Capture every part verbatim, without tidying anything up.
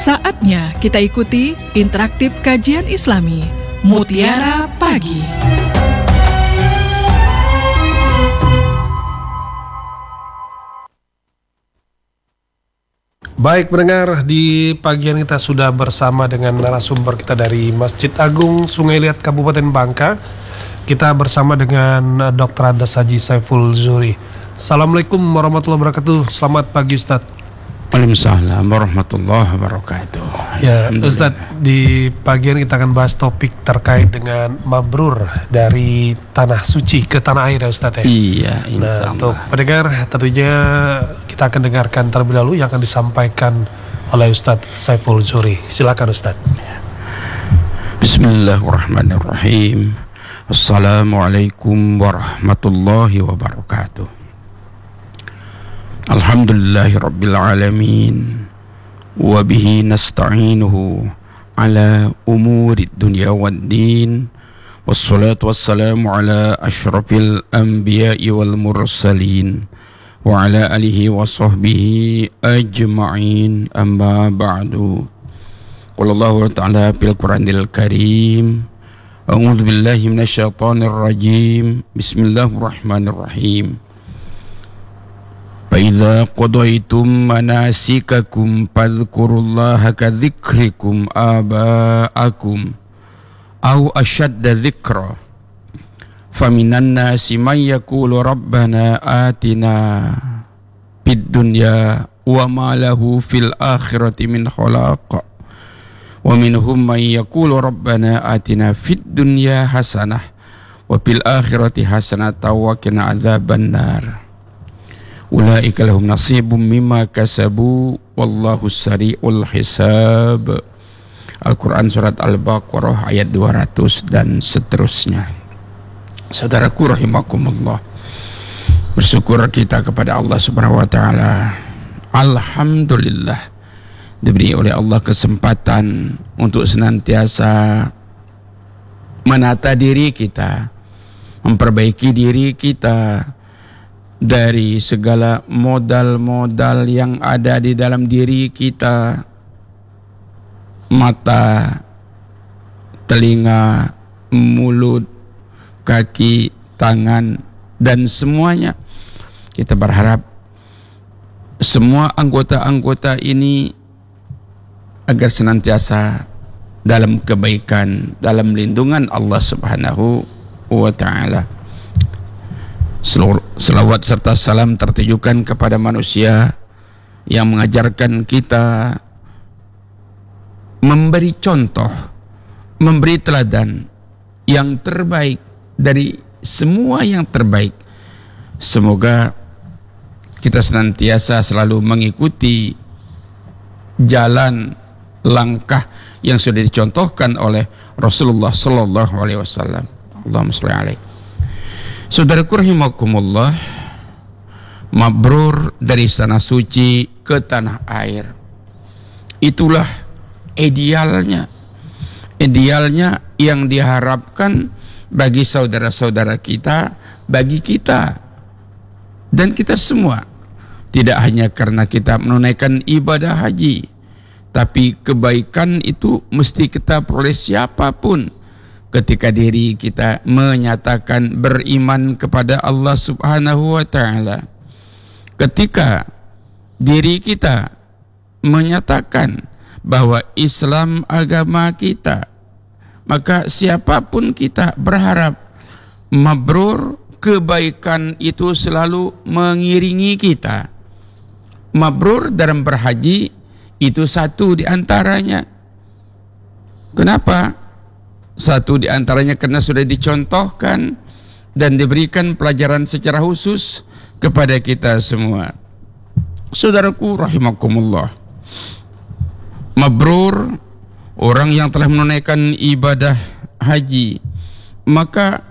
Saatnya kita ikuti interaktif kajian Islami Mutiara Pagi. Baik pendengar, di pagi ini kita sudah bersama dengan narasumber kita dari Masjid Agung Sungai Liat Kabupaten Bangka. Kita bersama dengan Doktor Andes Haji Saiful Zuhri. Assalamualaikum warahmatullahi wabarakatuh. Selamat pagi Ustadz. Waalaikumsalam warahmatullahi wabarakatuh. Ya Ustadz, di pagi ini kita akan bahas topik terkait dengan mabrur dari tanah suci ke tanah air ya Ustadz ya. Iya, insya Nah Allah. untuk pendengar tentunya kita akan dengarkan terlebih dahulu yang akan disampaikan oleh Ustadz Saiful Zuhri. Silakan Ustadz. Bismillahirrahmanirrahim. Assalamualaikum warahmatullahi wabarakatuh. Alhamdulillahi rabbil alamin, wa bihi nasta'inuhu ala umuri dunya wad din, wassalatu wassalamu ala ashrafil anbiya'i wal mursalin, wa ala alihi wa sahbihi ajma'in, amma ba'du. Qala Allah ta'ala fil Qur'anil Karim, a'udzu billahi minasyaitonir rajim, bismillahirrahmanirrahim. فَإِذَا قَضَيْتُم مَّنَاسِكَكُمْ فَاذْكُرُوا اللَّهَ كَذِكْرِكُمْ آبَاءَكُمْ أَوْ أَشَدَّ ذِكْرًا فَمِنَ النَّاسِ مَن يَقُولُ رَبَّنَا آتِنَا فِي الدُّنْيَا وَمَا لَهُ فِي الْآخِرَةِ مِنْ خَلَاقٍ وَمِنْهُم مَّن يَقُولُ رَبَّنَا آتِنَا فِي الدُّنْيَا حَسَنَةً وَفِي الْآخِرَةِ حَسَنَةً وَقِنَا عَذَابَ النَّارِ Ulaika lahum nasibum mimma kasabu wallahu sari'ul hisab. Al-Quran surat Al-Baqarah ayat dua ratus dan seterusnya. Saudaraku rahimakumullah, bersyukur kita kepada Allah subhanahu wa ta'ala. Alhamdulillah diberi oleh Allah kesempatan untuk senantiasa menata diri kita, memperbaiki diri kita dari segala modal-modal yang ada di dalam diri kita, mata, telinga, mulut, kaki, tangan, dan semuanya. Kita berharap semua anggota-anggota ini agar senantiasa dalam kebaikan, dalam lindungan Allah subhanahu wa ta'ala. Selawat serta salam tertujukan kepada manusia yang mengajarkan kita, memberi contoh, memberi teladan yang terbaik dari semua yang terbaik. Semoga kita senantiasa selalu mengikuti jalan langkah yang sudah dicontohkan oleh Rasulullah sallallahu alaihi wasallam. Allahumma shalli alaihi. Saudaraku rahimakumullah, mabrur dari tanah suci ke tanah air, itulah idealnya. Idealnya yang diharapkan bagi saudara-saudara kita, bagi kita dan kita semua. Tidak hanya karena kita menunaikan ibadah haji, tapi kebaikan itu mesti kita peroleh siapapun ketika diri kita menyatakan beriman kepada Allah subhanahu wa ta'ala. Ketika diri kita menyatakan bahwa Islam agama kita, maka siapapun kita berharap mabrur, kebaikan itu selalu mengiringi kita. Mabrur dalam berhaji itu satu di antaranya. Kenapa? Satu di antaranya karena sudah dicontohkan dan diberikan pelajaran secara khusus kepada kita semua. Saudaraku rahimakumullah, mabrur, orang yang telah menunaikan ibadah haji, maka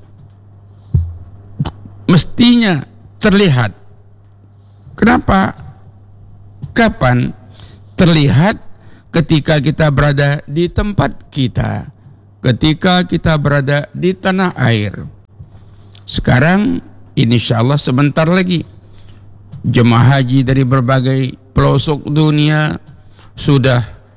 mestinya terlihat. Kenapa? Kapan? Terlihat ketika kita berada di tempat kita, ketika kita berada di tanah air. Sekarang insyaallah sebentar lagi jemaah haji dari berbagai pelosok dunia sudah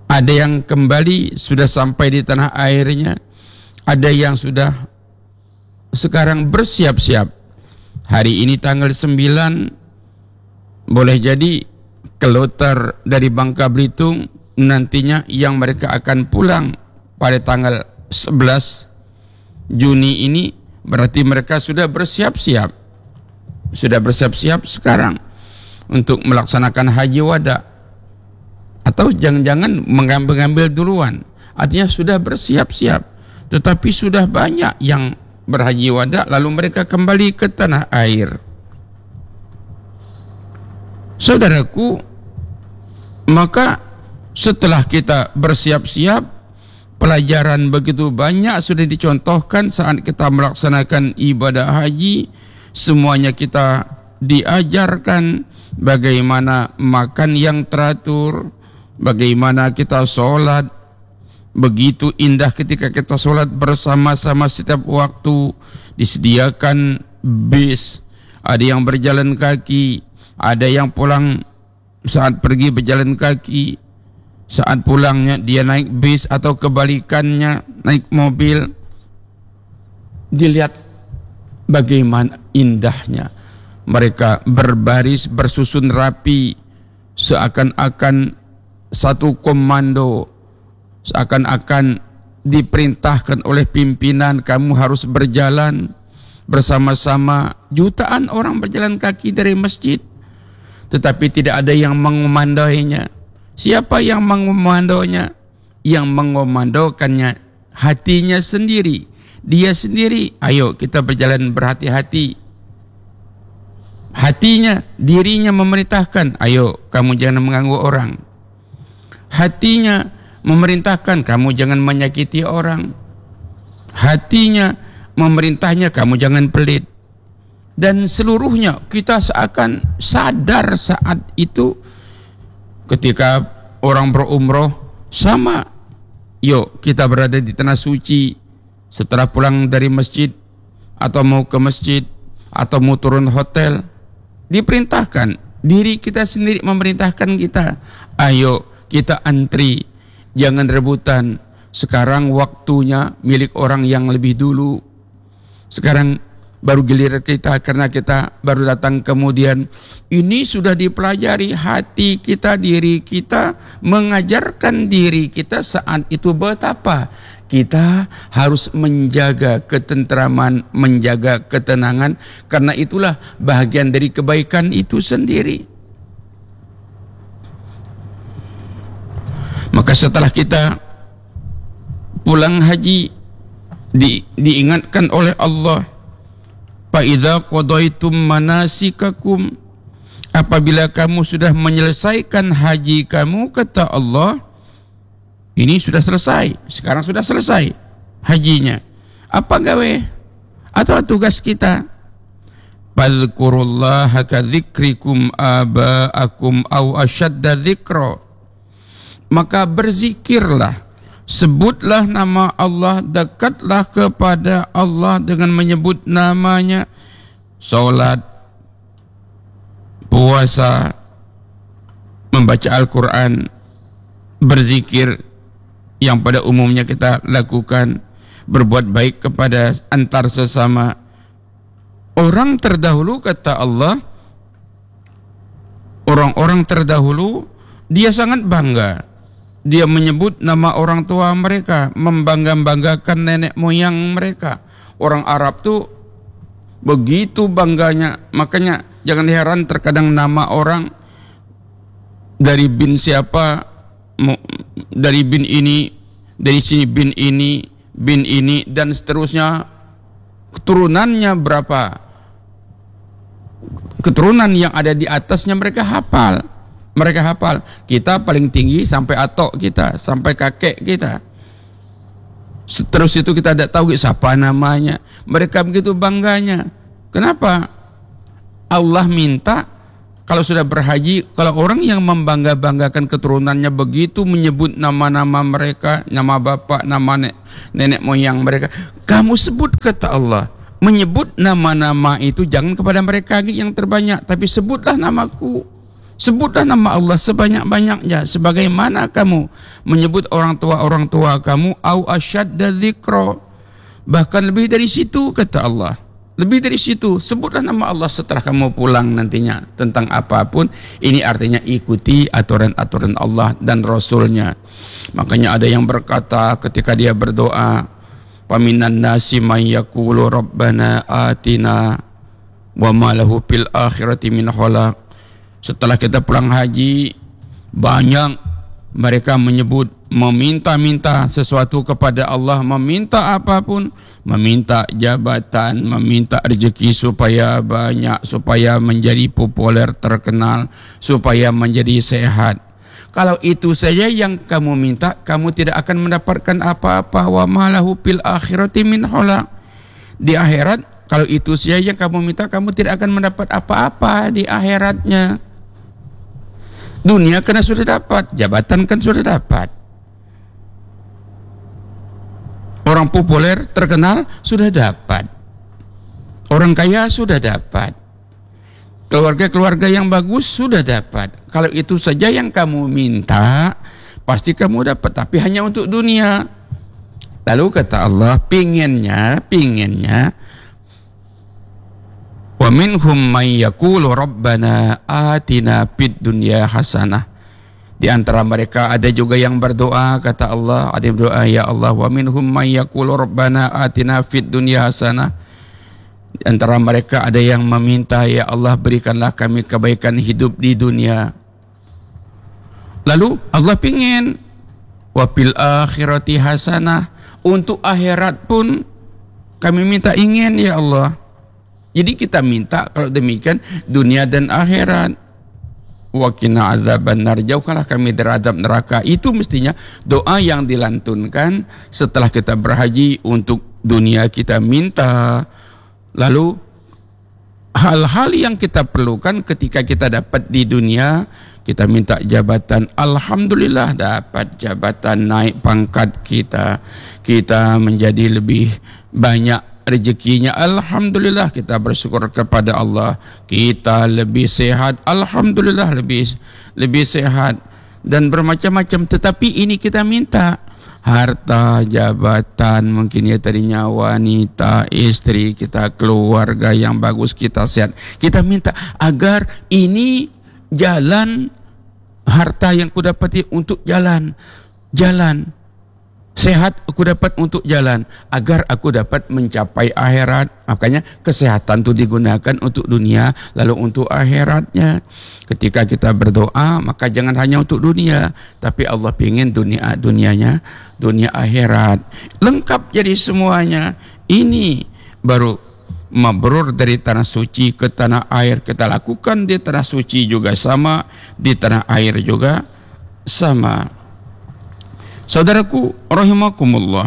Ada yang kembali sudah sampai di tanah airnya, ada yang sudah sekarang bersiap-siap. Hari ini tanggal sembilan, boleh jadi keluar dari Bangka Belitung, nantinya yang mereka akan pulang pada tanggal sebelas Juni ini, berarti mereka sudah bersiap-siap. Sudah bersiap-siap sekarang untuk melaksanakan haji wada. Atau jangan-jangan mengambil-ngambil duluan. Artinya sudah bersiap-siap. Tetapi sudah banyak yang berhaji wada lalu mereka kembali ke tanah air. Saudaraku, maka setelah kita bersiap-siap, pelajaran begitu banyak sudah dicontohkan saat kita melaksanakan ibadah haji. Semuanya kita diajarkan bagaimana makan yang teratur, bagaimana kita sholat. Begitu indah ketika kita sholat bersama-sama setiap waktu. Disediakan bis, ada yang berjalan kaki, ada yang pulang saat pergi berjalan kaki, saat pulangnya dia naik bis atau kebalikannya naik mobil. Dilihat bagaimana indahnya mereka berbaris bersusun rapi, seakan-akan satu komando, seakan-akan diperintahkan oleh pimpinan, kamu harus berjalan bersama-sama. Jutaan orang berjalan kaki dari masjid, tetapi tidak ada yang mengomandainya. Siapa yang mengomandonya? Yang mengomandokannya hatinya sendiri, dia sendiri. Ayo kita berjalan berhati-hati. Hatinya, dirinya memerintahkan, ayo kamu jangan mengganggu orang. Hatinya memerintahkan, kamu jangan menyakiti orang. Hatinya memerintahnya, kamu jangan pelit. Dan seluruhnya kita seakan sadar saat itu. Ketika orang berumroh, sama. Yuk kita berada di tanah suci, setelah pulang dari masjid, atau mau ke masjid, atau mau turun hotel, diperintahkan, diri kita sendiri memerintahkan kita, ayo kita antri, jangan rebutan. Sekarang waktunya milik orang yang lebih dulu. Sekarang baru giliran kita karena kita baru datang kemudian. Ini sudah dipelajari hati kita, diri kita, mengajarkan diri kita saat itu betapa kita harus menjaga ketentraman, menjaga ketenangan, karena itulah bahagian dari kebaikan itu sendiri. Maka setelah kita pulang haji, di, diingatkan oleh Allah, fa idza qadaitum manasikakum, apabila kamu sudah menyelesaikan haji kamu, kata Allah, ini sudah selesai, sekarang sudah selesai hajinya. Apa gawe atau tugas kita? Fadhkurullaha kadzikrikum aba'akum aw ashadda dzikra. Maka berzikirlah, sebutlah nama Allah, dekatlah kepada Allah dengan menyebut namanya. Salat, puasa, membaca Al-Quran, berzikir yang pada umumnya kita lakukan, berbuat baik kepada antar sesama. Orang terdahulu, kata Allah, orang-orang terdahulu dia sangat bangga. Dia menyebut nama orang tua mereka, membangga-banggakan nenek moyang mereka. Orang Arab tuh begitu bangganya, makanya jangan heran terkadang nama orang dari bin siapa, dari bin ini, dari sini bin ini, bin ini, dan seterusnya, keturunannya berapa, keturunan yang ada di atasnya mereka hafal. Mereka hafal. Kita paling tinggi sampai atok kita, sampai kakek kita. Terus itu kita tidak tahu siapa namanya. Mereka begitu bangganya. Kenapa? Allah minta kalau sudah berhaji, kalau orang yang membangga-banggakan keturunannya begitu menyebut nama-nama mereka, nama bapak, nama nenek, nenek moyang mereka, kamu sebut, kata Allah. Menyebut nama-nama itu jangan kepada mereka yang terbanyak, tapi sebutlah namaku. Sebutlah nama Allah sebanyak-banyaknya, sebagaimana kamu menyebut orang tua-orang tua kamu, au asyadda dzikra, bahkan lebih dari situ, kata Allah. Lebih dari situ, sebutlah nama Allah setelah kamu pulang nantinya tentang apapun. Ini artinya ikuti aturan-aturan Allah dan Rasulnya. Makanya ada yang berkata ketika dia berdoa, "Paminan nasi may yaqulu rabbana atina wa ma lahu fil akhirati min khalaq." Setelah kita pulang haji, banyak mereka menyebut, meminta-minta sesuatu kepada Allah, meminta apapun, meminta jabatan, meminta rezeki supaya banyak, supaya menjadi populer, terkenal, supaya menjadi sehat. Kalau itu saja yang kamu minta, kamu tidak akan mendapatkan apa-apa. Wa malahu fil akhirati min khalaq. Di akhirat, kalau itu saja yang kamu minta, kamu tidak akan mendapat apa-apa di akhiratnya. Dunia karena sudah dapat, jabatan kan sudah dapat, orang populer, terkenal sudah dapat, orang kaya sudah dapat, keluarga-keluarga yang bagus sudah dapat. Kalau itu saja yang kamu minta, pasti kamu dapat, tapi hanya untuk dunia. Lalu kata Allah, pinginnya, pinginnya, wa minhum may yaqulu rabbana atina fid dunya hasanah. Di antara mereka ada juga yang berdoa, kata Allah, ada yang berdoa, ya Allah, wa minhum may yaqulu rabbana atina fid dunya hasanah. Di antara mereka ada yang meminta, ya Allah, berikanlah kami kebaikan hidup di dunia. Lalu Allah pingin wa fil akhirati hasanah, untuk akhirat pun kami minta, ingin ya Allah. Jadi kita minta kalau demikian dunia dan akhirat. Wa qina azabannar, jauhkanlah kami dari azab neraka. Itu mestinya doa yang dilantunkan setelah kita berhaji. Untuk dunia kita minta, lalu hal-hal yang kita perlukan ketika kita dapat di dunia, kita minta jabatan, alhamdulillah dapat jabatan, naik pangkat kita, kita menjadi lebih banyak rezekinya, alhamdulillah, kita bersyukur kepada Allah. Kita lebih sehat, alhamdulillah, lebih lebih sehat, dan bermacam-macam. Tetapi ini kita minta harta, jabatan, mungkin ya tadinya wanita, istri kita, keluarga yang bagus, kita sehat. Kita minta agar ini jalan, harta yang ku dapati untuk jalan, jalan sehat aku dapat untuk jalan, agar aku dapat mencapai akhirat. Makanya kesehatan itu digunakan untuk dunia, lalu untuk akhiratnya. Ketika kita berdoa, maka jangan hanya untuk dunia, tapi Allah ingin dunia dunianya, dunia akhirat. Lengkap jadi semuanya. Ini baru mabrur dari tanah suci ke tanah air. Kita lakukan di tanah suci juga sama, di tanah air juga sama. Saudaraku rahimakumullah,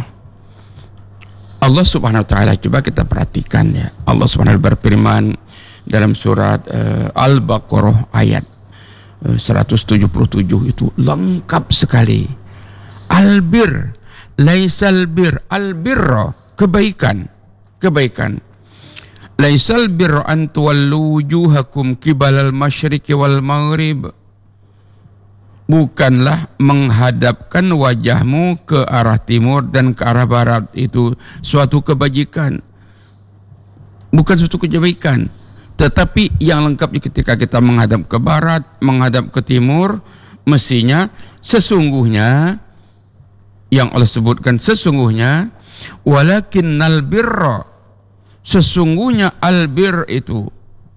Allah Subhanahu wa taala, coba kita perhatikan ya. Allah Subhanahu wa taala berfirman dalam surat uh, Al-Baqarah ayat uh, seratus tujuh puluh tujuh, itu lengkap sekali. Albir, laisal bir, albirra, kebaikan, kebaikan. Laisal bir an tuwallu wujuhakum qibalal masyriqi wal maghrib. Bukanlah menghadapkan wajahmu ke arah timur dan ke arah barat itu suatu kebajikan, bukan suatu kebaikan. Tetapi yang lengkapnya ketika kita menghadap ke barat, menghadap ke timur, mestinya sesungguhnya yang Allah sebutkan, sesungguhnya walakinnal birra, sesungguhnya albir itu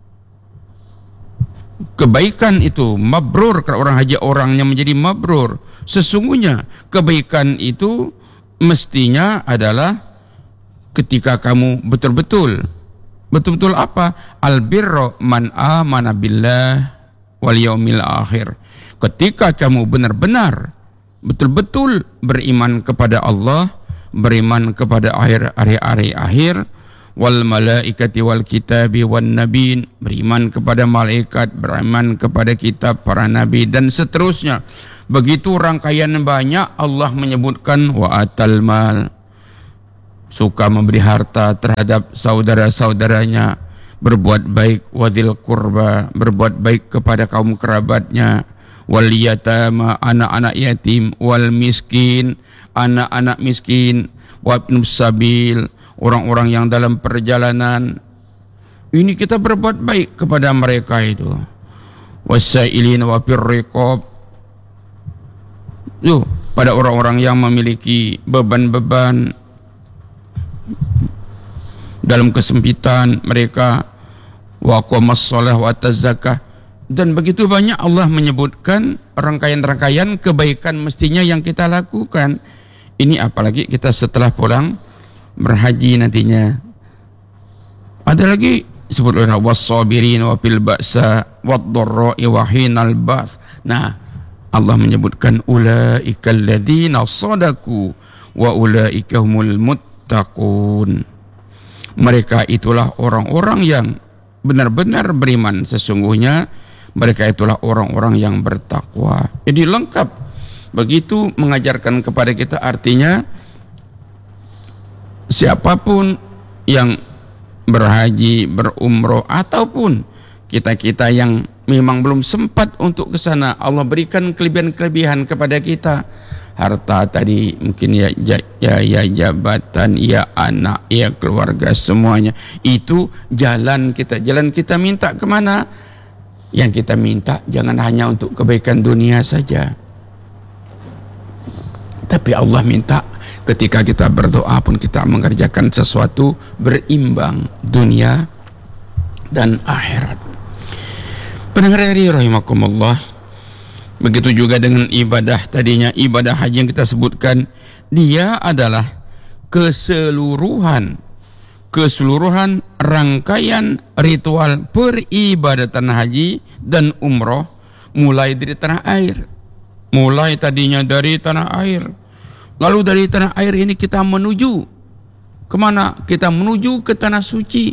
kebaikan itu mabrur. Kalau orang haji orangnya menjadi mabrur, sesungguhnya kebaikan itu mestinya adalah ketika kamu betul-betul betul-betul apa? Albirra man amana billah wal yaumil akhir. Ketika kamu benar-benar betul-betul beriman kepada Allah, beriman kepada akhir hari-hari akhir, wal malaikati wal kitabi wan nabiin, beriman kepada malaikat, beriman kepada kitab, para nabi, dan seterusnya. Begitu rangkaian banyak. Allah menyebutkan wa atal mal, suka memberi harta terhadap saudara-saudaranya, berbuat baik, wadil qurba, berbuat baik kepada kaum kerabatnya, wal yatama, anak-anak yatim, wal miskin, anak-anak miskin, wabnus sabil, orang-orang yang dalam perjalanan. Ini kita berbuat baik kepada mereka itu. Wasailin wa firriqab, Yuh, pada orang-orang yang memiliki beban-beban dalam kesempitan mereka, wa qamas shalah wa tazakah, dan begitu banyak Allah menyebutkan rangkaian-rangkaian kebaikan mestinya yang kita lakukan. Ini apalagi kita setelah pulang berhaji nantinya. Ada lagi sebut oleh was-sabirin wa fil ba'sa wad-dharra'i wa hinal ba's. Nah, Allah menyebutkan ulaikal ladzina shadaku wa ulaika humul muttaqun. Mereka itulah orang-orang yang benar-benar beriman, sesungguhnya mereka itulah orang-orang yang bertakwa. Jadi lengkap begitu mengajarkan kepada kita, artinya siapapun yang berhaji, berumroh, ataupun kita-kita yang memang belum sempat untuk ke sana, Allah berikan kelebihan-kelebihan kepada kita. Harta tadi mungkin ya, ya, ya, ya jabatan, ya anak, ya keluarga, semuanya. Itu jalan kita. Jalan kita minta kemana? Yang kita minta jangan hanya untuk kebaikan dunia saja. Tapi Allah minta ketika kita berdoa pun kita mengerjakan sesuatu berimbang dunia dan akhirat. Pendengar hari rahimakumullah, begitu juga dengan ibadah tadinya, ibadah haji yang kita sebutkan, dia adalah keseluruhan keseluruhan rangkaian ritual peribadatan haji dan umroh, mulai dari tanah air. Mulai tadinya dari tanah air, lalu dari tanah air ini kita menuju kemana? Kita menuju ke tanah suci.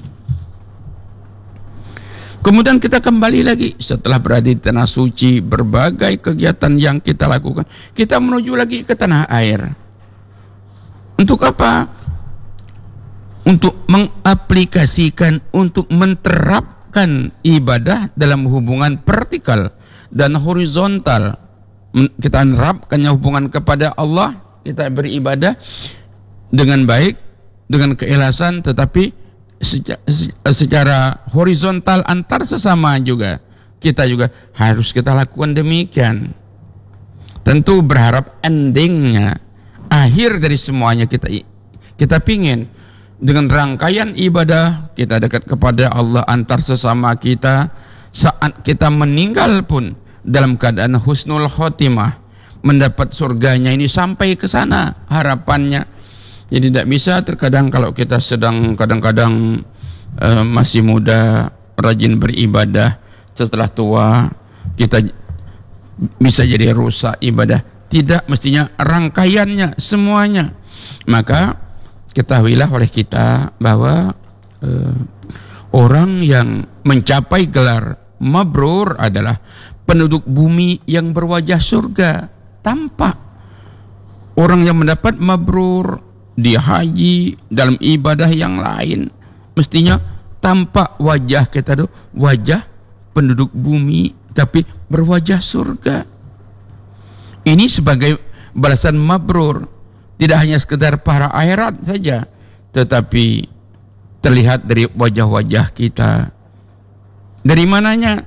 Kemudian kita kembali lagi setelah berada di tanah suci, berbagai kegiatan yang kita lakukan, kita menuju lagi ke tanah air. Untuk apa? Untuk mengaplikasikan, untuk menerapkan ibadah dalam hubungan vertikal dan horizontal. Kita menerapkannya hubungan kepada Allah, kita beribadah dengan baik, dengan keikhlasan, tetapi secara horizontal antar sesama juga kita juga harus kita lakukan demikian. Tentu berharap endingnya, akhir dari semuanya kita kita pingin dengan rangkaian ibadah kita dekat kepada Allah antar sesama kita. Saat kita meninggal pun dalam keadaan husnul khotimah, mendapat surganya. Ini sampai ke sana harapannya. Jadi tidak bisa terkadang kalau kita sedang kadang-kadang uh, masih muda, rajin beribadah, setelah tua kita bisa jadi rusak ibadah. Tidak, mestinya rangkaiannya semuanya. Maka ketahuilah oleh kita bahwa uh, orang yang mencapai gelar mabrur adalah penduduk bumi yang berwajah surga. Tampak orang yang mendapat mabrur di haji, dalam ibadah yang lain, mestinya tampak wajah kita tuh wajah penduduk bumi tapi berwajah surga. Ini sebagai balasan mabrur, tidak hanya sekedar para akhirat saja, tetapi terlihat dari wajah-wajah kita. Dari mananya?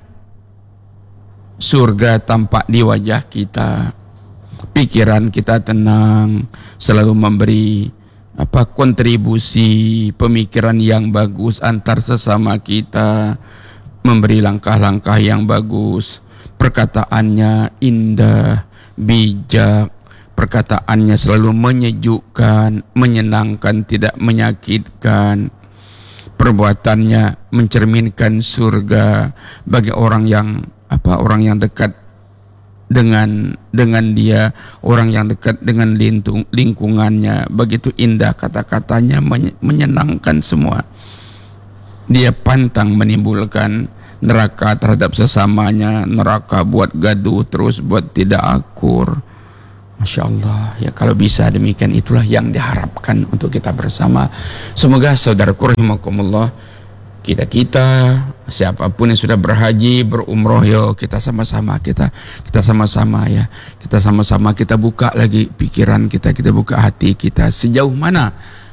Surga tampak di wajah kita. Pikiran kita tenang, selalu memberi apa kontribusi pemikiran yang bagus antar sesama kita, memberi langkah-langkah yang bagus, perkataannya indah, bijak, perkataannya selalu menyejukkan, menyenangkan, tidak menyakitkan, perbuatannya mencerminkan surga bagi orang yang apa orang yang dekat dengan dengan dia, orang yang dekat dengan lintung, lingkungannya. Begitu indah kata-katanya, menyenangkan semua. Dia pantang menimbulkan neraka terhadap sesamanya, neraka buat gaduh terus, buat tidak akur. Masya Allah, ya kalau bisa demikian, itulah yang diharapkan untuk kita bersama. Semoga saudaraku rahimakumullah, kita-kita siapapun yang sudah berhaji, berumroh, yo kita sama-sama kita kita sama-sama ya. Kita sama-sama kita buka lagi pikiran kita, kita buka hati kita sejauh mana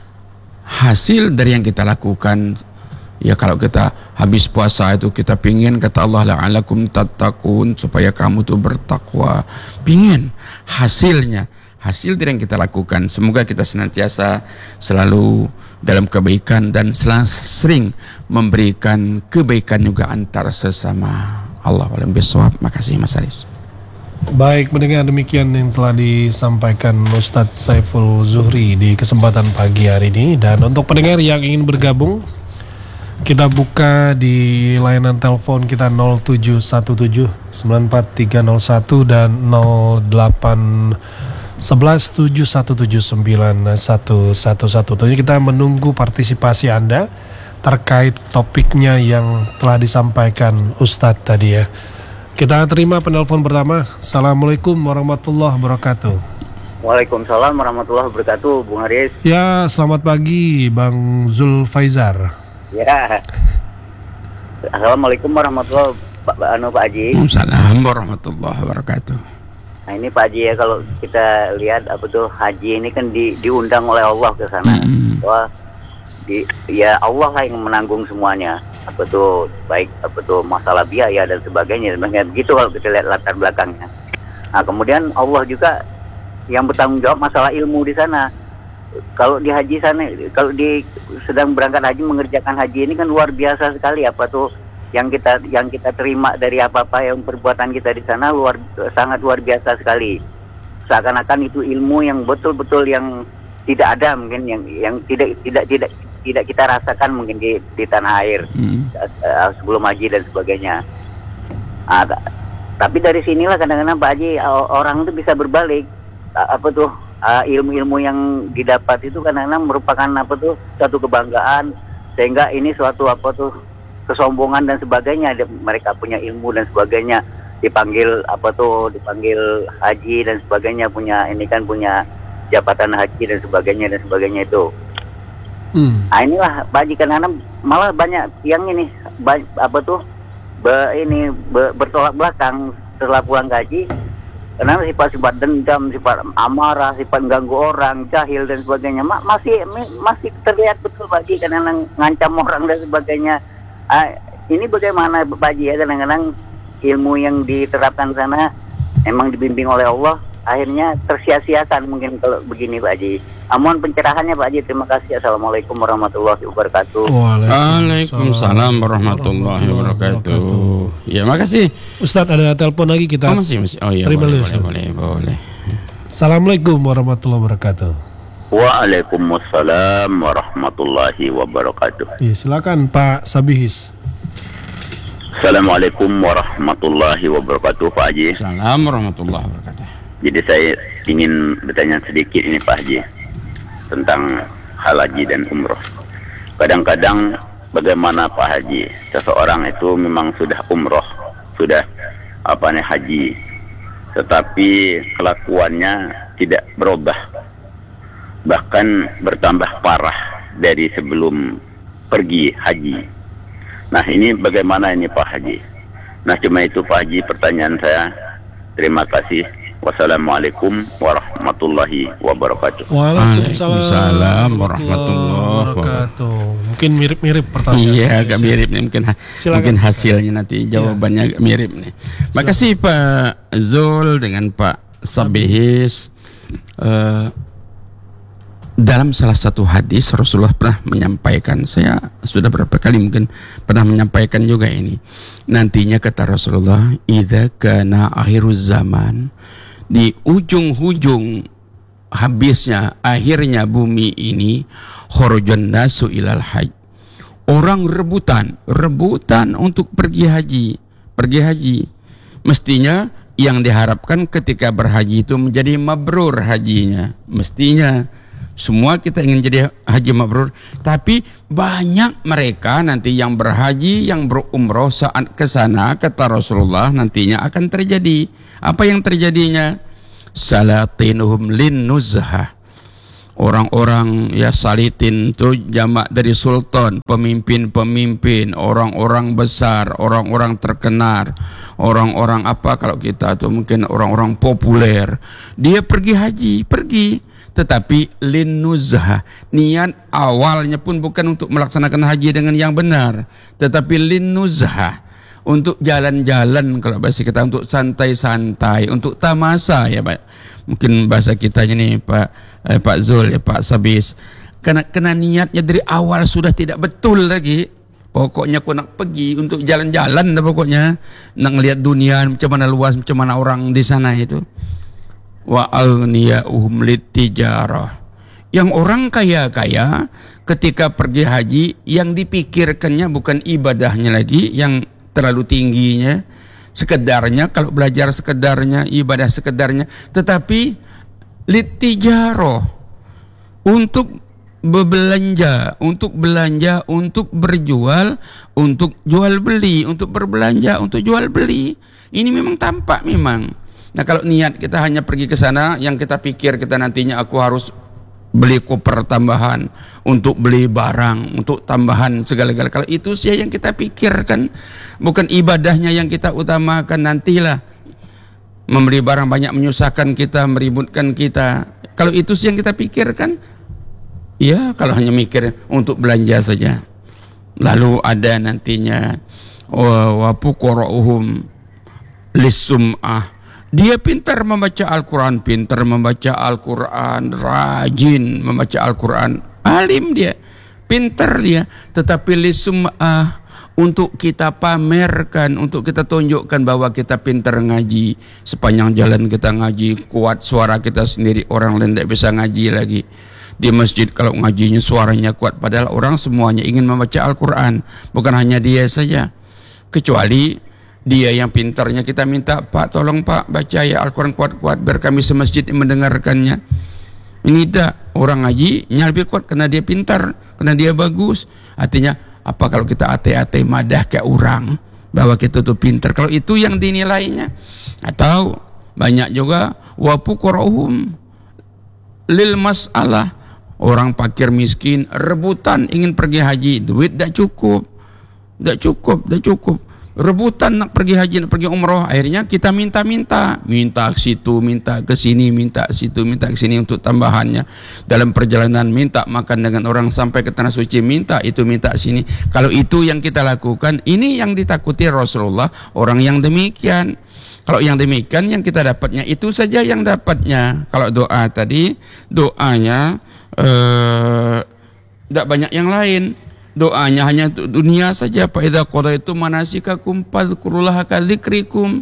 hasil dari yang kita lakukan. Ya kalau kita habis puasa itu kita pingin, kata Allah, la'alakum tattaqun, supaya kamu tuh bertakwa. Pingin hasilnya, hasil dari yang kita lakukan. Semoga kita senantiasa selalu dalam kebaikan dan sering memberikan kebaikan juga antara sesama. Allah alam bisawab. Makasih Mas Aris. Baik, mendengar demikian yang telah disampaikan Ustadz Saiful Zuhri di kesempatan pagi hari ini. Dan untuk pendengar yang ingin bergabung, kita buka di layanan telepon kita nol tujuh satu tujuh sembilan empat tiga nol satu dan nol delapan sebelas tujuh satu tujuh sembilan satu satu satu. Tentunya kita menunggu partisipasi Anda terkait topiknya yang telah disampaikan Ustadz tadi ya. Kita terima penelpon pertama. Assalamualaikum warahmatullahi wabarakatuh. Waalaikumsalam warahmatullahi wabarakatuh, Bung Haris. Ya, selamat pagi Bang Zul Faizar. Ya. Assalamualaikum warahmatullahi wabarakatuh, anu Pak Haji. Assalamualaikum warahmatullahi wabarakatuh. Nah ini Pak Haji ya, kalau kita lihat apa tuh haji ini kan di, diundang oleh Allah ke sana. Hmm. Wah, di, ya Allah lah yang menanggung semuanya. Apa tuh baik apa tuh masalah biaya dan sebagainya. Sebenarnya begitu kalau kita lihat latar belakangnya. Nah kemudian Allah juga yang bertanggung jawab masalah ilmu di sana. Kalau di haji sana, kalau di sedang berangkat haji mengerjakan haji ini kan luar biasa sekali apa tuh yang kita yang kita terima dari apa-apa yang perbuatan kita di sana luar sangat luar biasa sekali. Seakan-akan itu ilmu yang betul-betul yang tidak ada mungkin yang yang tidak tidak tidak tidak kita rasakan mungkin di di tanah air hmm. uh, sebelum haji dan sebagainya. Uh, tapi dari sinilah kadang-kadang Pak Haji uh, orang itu bisa berbalik uh, apa tuh uh, ilmu-ilmu yang didapat itu kadang-kadang merupakan apa tuh suatu kebanggaan sehingga ini suatu apa tuh kesombongan dan sebagainya. Mereka punya ilmu dan sebagainya, dipanggil apa tuh dipanggil haji dan sebagainya, punya ini kan punya jabatan haji dan sebagainya dan sebagainya itu. Hmm. Nah inilah Pak Haji, kadang-kadang malah banyak yang ini ba- apa tuh be, ini be, bertolak belakang setelah pulang haji, karena sifat-sifat dendam, sifat amarah, sifat ganggu orang, jahil dan sebagainya Ma- masih masih terlihat betul Pak Haji, kadang-kadang ngancam orang dan sebagainya. Uh, ini bagaimana Pak Haji ya, kadang-kadang ilmu yang diterapkan sana emang dibimbing oleh Allah, akhirnya tersia-siakan mungkin kalau begini Pak Haji. Mohon pencerahannya Pak Haji. Terima kasih. Assalamualaikum warahmatullahi wabarakatuh. Waalaikumsalam warahmatullahi wabarakatuh. Ya makasih. Ustadz ada telepon lagi kita. Oh, masih, masih. Oh iya, terima boleh, boleh, boleh, boleh. Assalamualaikum warahmatullahi wabarakatuh. Waalaikumsalam warahmatullahi wabarakatuh. Ya, silakan Pak Sabihis. Assalamualaikum warahmatullahi wabarakatuh Pak Haji. Assalamualaikum warahmatullahi wabarakatuh. Jadi saya ingin bertanya sedikit ini Pak Haji tentang hal haji dan umroh. Kadang-kadang bagaimana Pak Haji, seseorang itu memang sudah umroh, sudah apa nih haji, tetapi kelakuannya tidak berubah, bahkan bertambah parah dari sebelum pergi haji. Nah ini bagaimana ini Pak Haji? Nah cuma itu Pak Haji pertanyaan saya. Terima kasih. Wassalamualaikum warahmatullahi wabarakatuh. Waalaikumsalam warahmatullahi wabarakatuh. Mungkin mirip-mirip pertanyaan. Iya agak mirip nih mungkin, mungkin hasilnya nanti jawabannya agak mirip nih. Makasih Pak Zul dengan Pak Sabihis. Uh, Dalam salah satu hadis Rasulullah pernah menyampaikan, saya sudah berapa kali mungkin pernah menyampaikan juga ini. Nantinya kata Rasulullah, idza kana akhiruz zaman, di ujung-ujung habisnya akhirnya bumi ini, kharajan nasu ilal hajj. Orang rebutan, rebutan untuk pergi haji, pergi haji. Mestinya yang diharapkan ketika berhaji itu menjadi mabrur hajinya. Mestinya semua kita ingin jadi haji mabrur, tapi banyak mereka nanti yang berhaji, yang berumroh saat ke sana kata Rasulullah nantinya akan terjadi apa yang terjadinya? Salatinuhum lin nuzhah. orang-orang ya salitin itu jamak dari sultan, pemimpin-pemimpin, orang-orang besar, orang-orang terkenal, orang-orang apa kalau kita tuh mungkin orang-orang populer. Dia pergi haji, pergi. Tetapi linnuzha, niat awalnya pun bukan untuk melaksanakan haji dengan yang benar, tetapi linnuzha, untuk jalan-jalan, kalau bahasa kita untuk santai-santai, untuk tamasa ya Pak. Mungkin bahasa kitanya nih Pak eh, Pak Zul ya Pak Sabis. Karena kena niatnya dari awal sudah tidak betul lagi. Pokoknya aku nak pergi untuk jalan-jalan dah pokoknya, nak lihat dunia macam mana luas, macam mana orang di sana itu. Wa aghniyahum litijarah. Yang orang kaya-kaya ketika pergi haji yang dipikirkannya bukan ibadahnya lagi yang terlalu tingginya, sekedarnya, kalau belajar sekedarnya, ibadah sekedarnya, tetapi litijarah, untuk berbelanja, untuk belanja, untuk berjual, untuk jual beli, untuk berbelanja, untuk jual beli. Ini memang tampak memang. Nah kalau niat kita hanya pergi ke sana, yang kita pikir kita nantinya aku harus beli koper tambahan, untuk beli barang, untuk tambahan segala-gala. Kalau itu sih yang kita pikirkan, bukan ibadahnya yang kita utamakan. Nantilah membeli barang banyak menyusahkan kita, meributkan kita. Kalau itu sih yang kita pikirkan, ya kalau hanya mikir untuk belanja saja. Lalu ada nantinya wa fuqara'uhum lisum'ah. Dia pintar membaca Al-Quran, pintar membaca Al-Quran, rajin membaca Al-Quran, alim dia, pintar dia, tetapi lisum'ah, untuk kita pamerkan, untuk kita tunjukkan bahwa kita pintar ngaji. Sepanjang jalan kita ngaji, kuat suara kita sendiri, orang lain tidak bisa ngaji lagi. Di masjid kalau ngajinya suaranya kuat, padahal orang semuanya ingin membaca Al-Quran, bukan hanya dia saja. Kecuali dia yang pintarnya kita minta, Pak tolong Pak baca ya Al-Quran kuat-kuat biar kami semasjid mendengarkannya. Ini tak, orang ngaji nya lebih kuat karena dia pintar, karena dia bagus. Artinya apa kalau kita ate-ate madah ke orang bahwa kita tuh pintar, kalau itu yang dinilainya. Atau banyak juga wa fuqara'uhum lil mas'alah, orang fakir miskin rebutan ingin pergi haji, duit tak cukup, tak cukup, tak cukup. Rebutan nak pergi haji, nak pergi umrah, akhirnya kita minta-minta, minta ke situ, minta ke sini, minta ke situ, minta ke sini untuk tambahannya. Dalam perjalanan minta makan dengan orang sampai ke tanah suci, minta itu, minta sini. Kalau itu yang kita lakukan, ini yang ditakuti Rasulullah, orang yang demikian. Kalau yang demikian yang kita dapatnya itu saja yang dapatnya. Kalau doa tadi, doanya tidak eh, banyak yang lain. Doanya hanya untuk dunia saja. Fa idza qadaitum manasikakum fadhkurullaha ka dzikrikum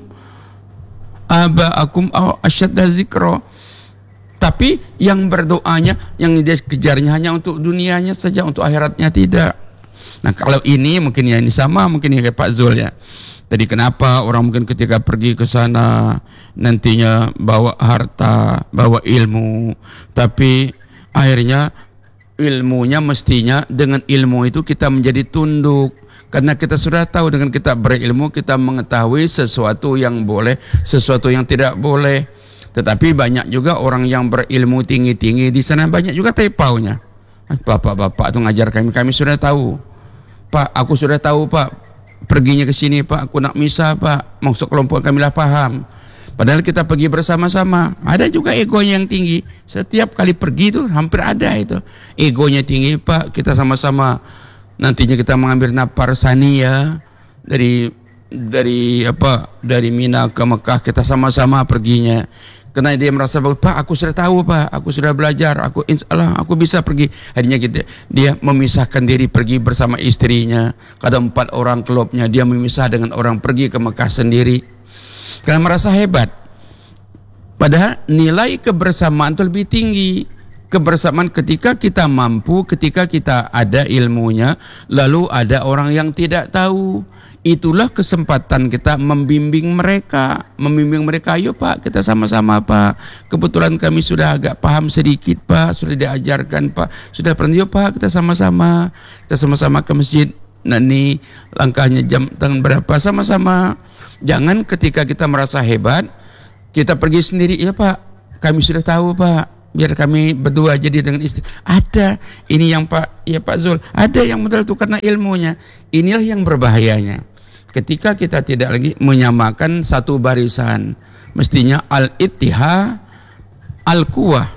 aba'akum aw asyadda dzikra. Tapi yang berdoanya, yang dia kejarnya hanya untuk dunianya saja, untuk akhiratnya tidak. Nah kalau ini mungkin ya ini sama mungkin ya kayak Pak Zul ya. Tadi kenapa orang mungkin ketika pergi ke sana nantinya bawa harta, bawa ilmu, tapi akhirnya ilmunya mestinya dengan ilmu itu kita menjadi tunduk, karena kita sudah tahu dengan kita berilmu kita mengetahui sesuatu yang boleh, sesuatu yang tidak boleh. Tetapi banyak juga orang yang berilmu tinggi-tinggi di sana banyak juga tepaunya. Bapak-bapak itu ngajar kami, kami sudah tahu Pak, aku sudah tahu Pak, perginya ke sini Pak, aku nak misa Pak, maksud kelompok kami lah paham. Padahal kita pergi bersama-sama. Ada juga egonya yang tinggi. Setiap kali pergi itu hampir ada itu. Egonya tinggi, Pak. Kita sama-sama nantinya kita mengambil nafar sania dari dari apa? Dari Mina ke Mekah, kita sama-sama perginya. Karena dia merasa bahwa Pak, aku sudah tahu Pak, aku sudah belajar, aku insyaallah aku bisa pergi. Akhirnya kita, dia memisahkan diri pergi bersama istrinya. Kadang empat orang klubnya dia memisah dengan orang pergi ke Mekah sendiri. Karena merasa hebat. Padahal nilai kebersamaan itu lebih tinggi. Kebersamaan ketika kita mampu, ketika kita ada ilmunya, lalu ada orang yang tidak tahu. Itulah kesempatan kita membimbing mereka, membimbing mereka. Ayo Pak, kita sama-sama Pak. Kebetulan kami sudah agak paham sedikit Pak, sudah diajarkan Pak, sudah pernah. Yuk Pak, kita sama-sama, kita sama-sama ke masjid. Nah ini langkahnya jam tangan berapa, sama-sama. Jangan ketika kita merasa hebat kita pergi sendiri. Ya Pak, kami sudah tahu Pak, biar kami berdua jadi dengan istri. Ada, ini yang Pak, ya Pak Zul, ada yang modal itu karena ilmunya. Inilah yang berbahayanya. Ketika kita tidak lagi menyamakan satu barisan, mestinya al-ittihad, al-quwah,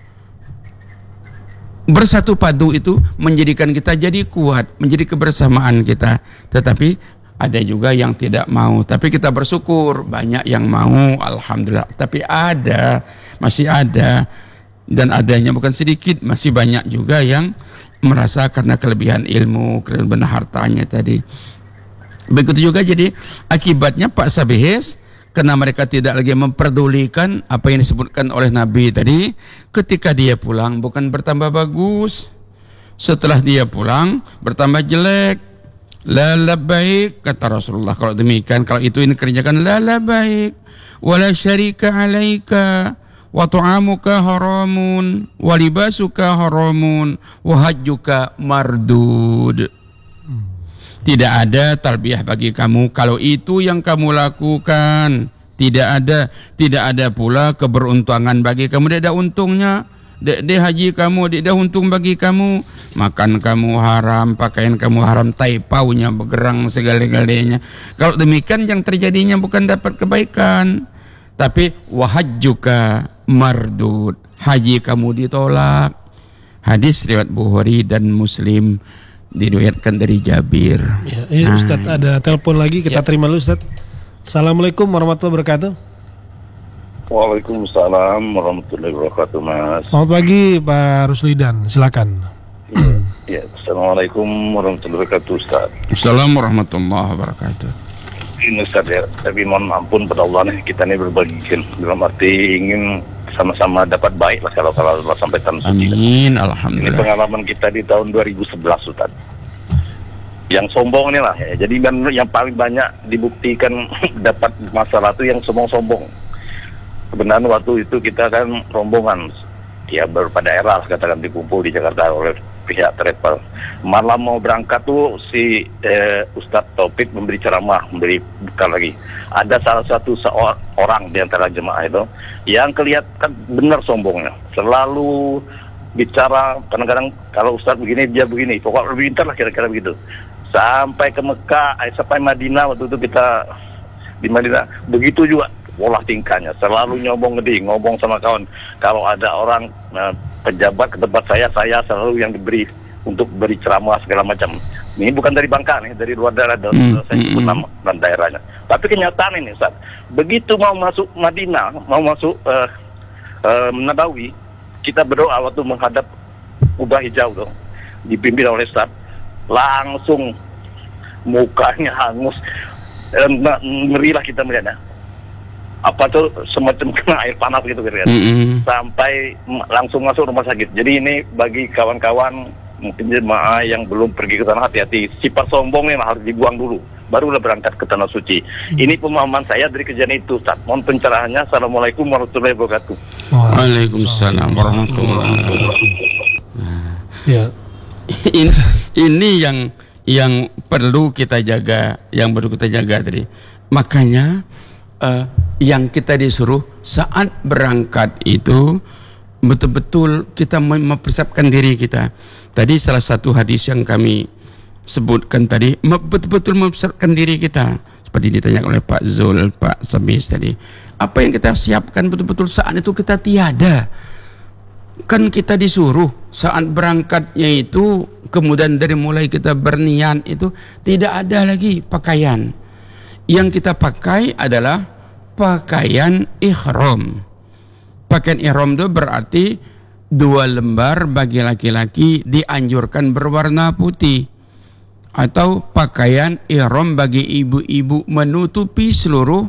bersatu padu itu menjadikan kita jadi kuat, menjadi kebersamaan kita. Tetapi ada juga yang tidak mau. Tapi kita bersyukur banyak yang mau, alhamdulillah. Tapi ada, masih ada, dan adanya bukan sedikit, masih banyak juga yang merasa karena kelebihan ilmu, kelebihan hartanya tadi. Begitu juga jadi akibatnya Pak Sabihes, karena mereka tidak lagi memperdulikan apa yang disebutkan oleh Nabi tadi. Ketika dia pulang bukan bertambah bagus, setelah dia pulang bertambah jelek. La labbaik, kata Rasulullah. Kalau demikian, kalau itu ini kerjakan la labbaik wala syarika alaika wa tu'amuka haramun wa libasuka haramun wa hajjuka mardud. Tidak ada talbiyah bagi kamu kalau itu yang kamu lakukan. Tidak ada, tidak ada pula keberuntungan bagi kamu. Tidak ada untungnya. Dek de haji kamu, dek de untung bagi kamu. Makan kamu haram, pakaian kamu haram, taipaunya bergerang segala-galanya. Kalau demikian yang terjadinya bukan dapat kebaikan, tapi wahajjuka mardud, haji kamu ditolak. Hadis riwayat Bukhari dan Muslim, diriwayatkan dari Jabir. Ya, eh, nah. Ustadz ada telepon lagi, kita ya. terima dulu Ustadz. Assalamualaikum warahmatullahi wabarakatuh. Waalaikumsalam warahmatullahi wabarakatuh, Mas. Selamat pagi Pak Ruslidan, silakan. Ya, ya. Assalamualaikum warahmatullahi wabarakatuh, Ustaz. Assalamualaikum warahmatullahi wabarakatuh. Ini Ustaz ya, tapi mohon ampun pada Allah nih, kita ini berbagi dalam arti ingin sama-sama dapat baik lah kalau kalau Allah sampai tanah suci. Amin, alhamdulillah. Ini pengalaman kita di tahun dua ribu sebelas, Ustaz. Yang sombong ini lah ya. Jadi kan yang paling banyak dibuktikan dapat masalah itu yang sombong-sombong. Sebenarnya waktu itu kita kan rombongan ya beberapa daerah katakan dikumpul di Jakarta oleh pihak travel. Malam mau berangkat tuh si eh, Ustadz Taufik memberi ceramah, memberi bekal lagi. Ada salah satu seorang di antara jemaah itu yang kelihatan benar sombongnya. Selalu bicara kadang-kadang kalau Ustadz begini dia begini, pokoknya lebih pintar lah kira-kira begitu. Sampai ke Mekah, eh, sampai Madinah waktu itu kita di Madinah begitu juga pola tingkahnya, selalu nyombong gede, ngomong sama kawan. Kalau ada orang uh, pejabat ke tempat saya, saya selalu yang diberi untuk beri ceramah segala macam. Ini bukan dari Bangka nih, dari luar daerah, hmm. saya sebut nama dan daerahnya. Tapi kenyataan ini, Ustaz, begitu mau masuk Madinah, mau masuk uh, uh, Nabawi, kita berdoa waktu menghadap Kubah Hijau tuh, dipimpin oleh Ustaz, langsung mukanya hangus, uh, ngerilah kita melihatnya. Apa tuh semacam kena air panas gitu kan, mm-hmm. sampai m- langsung masuk rumah sakit. Jadi ini bagi kawan-kawan mungkin jemaah yang belum pergi ke sana, hati-hati. Sifat sombong ini harus dibuang dulu, barulah berangkat ke tanah suci. Mm. Ini pemahaman saya dari kejadian itu, Ustaz. Mohon pencerahannya. Assalamualaikum warahmatullahi wabarakatuh. Waalaikumsalam warahmatullahi wabarakatuh. Ya. ini, ini yang yang perlu kita jaga, yang perlu kita jaga tadi. Makanya Uh, yang kita disuruh saat berangkat itu betul-betul kita mempersiapkan diri kita. Tadi salah satu hadis yang kami sebutkan tadi, betul-betul mempersiapkan diri kita. Seperti ditanya oleh Pak Zul, Pak Sabis tadi. Apa yang kita siapkan betul-betul saat itu kita tiada. Kan kita disuruh saat berangkatnya itu, kemudian dari mulai kita berniat itu tidak ada lagi pakaian. Yang kita pakai adalah pakaian ihram. Pakaian ihram itu berarti dua lembar bagi laki-laki dianjurkan berwarna putih. Atau pakaian ihram bagi ibu-ibu menutupi seluruh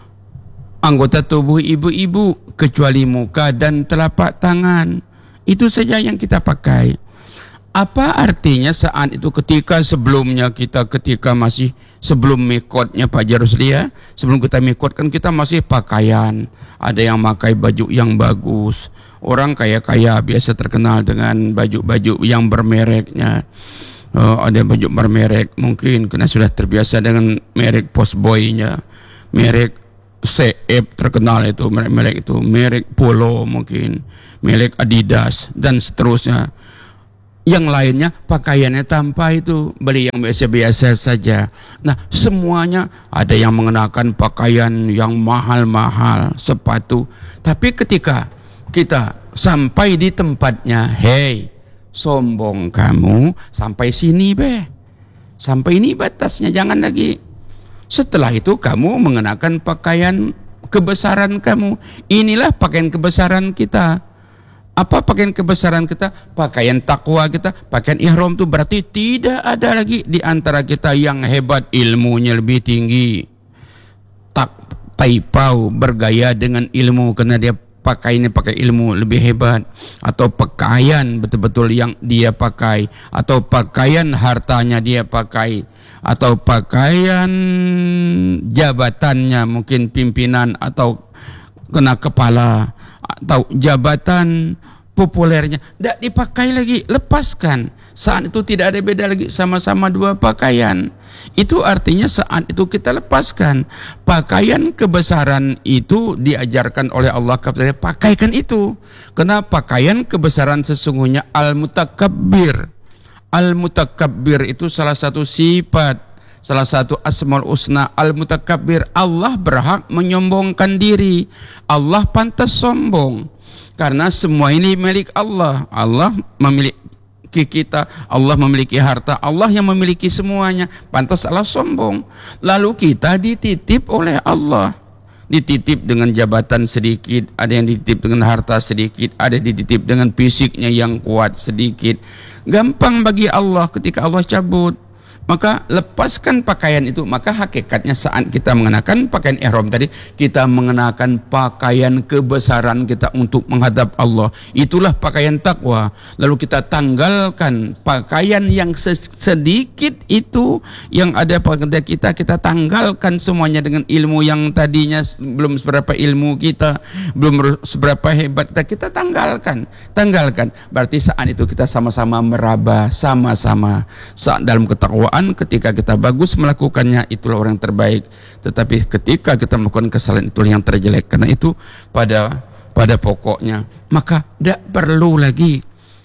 anggota tubuh ibu-ibu kecuali muka dan telapak tangan. Itu saja yang kita pakai. Apa artinya saat itu ketika sebelumnya kita ketika masih sebelum mikotnya Pak Jaruslia, sebelum kita mikot kan kita masih pakaian, ada yang pakai baju yang bagus, orang kaya-kaya biasa terkenal dengan baju-baju yang bermereknya, uh, ada baju bermerek mungkin karena sudah terbiasa dengan merek Postboy-nya, merek C F terkenal itu, merek-merek itu, merek Polo mungkin, merek Adidas dan seterusnya. Yang lainnya pakaiannya tanpa itu, beli yang biasa-biasa saja. Nah, semuanya ada yang mengenakan pakaian yang mahal-mahal, sepatu. Tapi ketika kita sampai di tempatnya, hei, sombong kamu, sampai sini be, sampai ini batasnya, jangan lagi. Setelah itu kamu mengenakan pakaian kebesaran kamu. Inilah pakaian kebesaran kita. Apa pakaian kebesaran kita? Pakaian takwa kita, pakaian ihram itu berarti tidak ada lagi di antara kita yang hebat, ilmunya lebih tinggi, tak taipau bergaya dengan ilmu karena dia pakainya pakai ilmu lebih hebat, atau pakaian betul-betul yang dia pakai, atau pakaian hartanya dia pakai, atau pakaian jabatannya mungkin pimpinan atau kena kepala, atau jabatan populernya tidak dipakai lagi, lepaskan. Saat itu tidak ada beda lagi, sama-sama dua pakaian. Itu artinya saat itu kita lepaskan. Pakaian kebesaran itu diajarkan oleh Allah kepada kita, pakaikan itu. Karena pakaian kebesaran sesungguhnya al-mutakabbir. Al-mutakabbir itu salah satu sifat, salah satu asmaul husna, al-mutakabbir. Allah berhak menyombongkan diri. Allah pantas sombong karena semua ini milik Allah. Allah memiliki kita, Allah memiliki harta, Allah yang memiliki semuanya, pantas Allah sombong. Lalu kita dititip oleh Allah, dititip dengan jabatan sedikit, ada yang dititip dengan harta sedikit, ada yang dititip dengan fisiknya yang kuat sedikit. Gampang bagi Allah ketika Allah cabut. Maka lepaskan pakaian itu. Maka hakikatnya saat kita mengenakan pakaian ihram tadi, kita mengenakan pakaian kebesaran kita untuk menghadap Allah. Itulah pakaian takwa. Lalu kita tanggalkan pakaian yang sedikit itu yang ada pada kita, kita tanggalkan semuanya dengan ilmu yang tadinya belum seberapa ilmu kita, belum seberapa hebat kita, kita tanggalkan. Tanggalkan. Berarti saat itu kita sama-sama meraba, sama-sama saat dalam ketakwaan. Ketika kita bagus melakukannya, itulah orang terbaik. Tetapi ketika kita melakukan kesalahan, itulah yang terjelek. Karena itu pada pada pokoknya maka tidak perlu lagi